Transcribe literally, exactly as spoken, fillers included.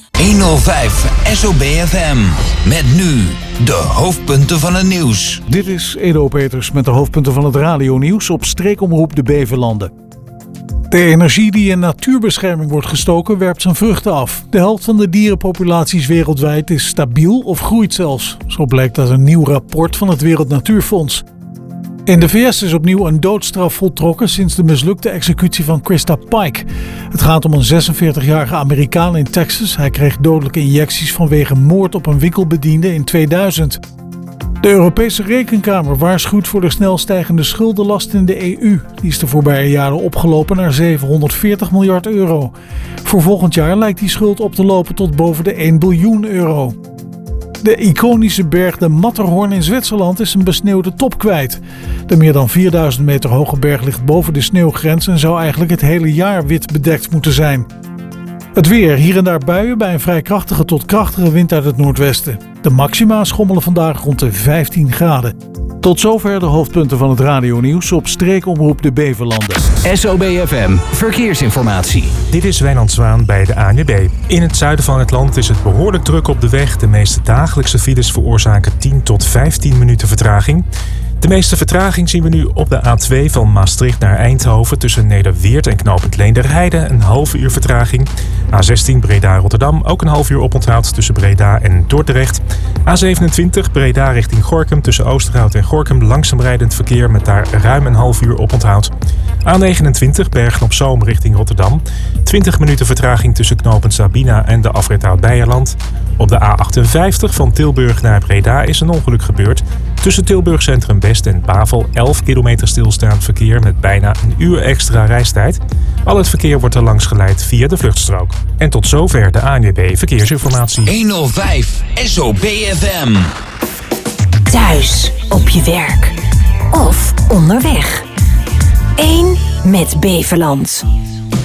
honderdvijf S O B F M. Met nu de hoofdpunten van het nieuws. Dit is Edo Peters met de hoofdpunten van het radionieuws op streekomroep de Beverlanden. De energie die in natuurbescherming wordt gestoken werpt zijn vruchten af. De helft van de dierenpopulaties wereldwijd is stabiel of groeit zelfs. Zo blijkt uit een nieuw rapport van het Wereld Natuurfonds. In de V S is opnieuw een doodstraf voltrokken sinds de mislukte executie van Krista Pike. Het gaat om een zesenveertigjarige Amerikaan in Texas. Hij kreeg dodelijke injecties vanwege moord op een winkelbediende in tweeduizend. De Europese Rekenkamer waarschuwt voor de snel stijgende schuldenlast in de E U. Die is de voorbije jaren opgelopen naar zevenhonderdveertig miljard euro. Voor volgend jaar lijkt die schuld op te lopen tot boven de één biljoen euro. De iconische berg de Matterhorn in Zwitserland is een besneeuwde top kwijt. De meer dan vierduizend meter hoge berg ligt boven de sneeuwgrens en zou eigenlijk het hele jaar wit bedekt moeten zijn. Het weer, hier en daar buien bij een vrij krachtige tot krachtige wind uit het noordwesten. De maxima schommelen vandaag rond de vijftien graden. Tot zover de hoofdpunten van het radionieuws op streekomroep de Beverlanden. S O B F M Verkeersinformatie. Dit is Wijnand Zwaan bij de A N W B. In het zuiden van het land is het behoorlijk druk op de weg. De meeste dagelijkse files veroorzaken tien tot vijftien minuten vertraging. De meeste vertraging zien we nu op de A twee van Maastricht naar Eindhoven tussen Nederweert en knooppunt Leenderheide, een half uur vertraging. A zestien Breda-Rotterdam, ook een half uur oponthoud tussen Breda en Dordrecht. A zevenentwintig Breda richting Gorinchem tussen Oosterhout en Gorinchem, langzaam rijdend verkeer met daar ruim een half uur oponthoud. A negenentwintig Bergen-op-Zoom richting Rotterdam, twintig minuten vertraging tussen knooppunt Sabina en de afrit Oud-Beijerland. Op de A achtenvijftig van Tilburg naar Breda is een ongeluk gebeurd. Tussen Tilburg Centrum West en Bavel elf kilometer stilstaand verkeer met bijna een uur extra reistijd. Al het verkeer wordt er langs geleid via de vluchtstrook. En tot zover de A N W B Verkeersinformatie. honderdvijf S O B F M. Thuis, op je werk of onderweg. Eén met Beverland.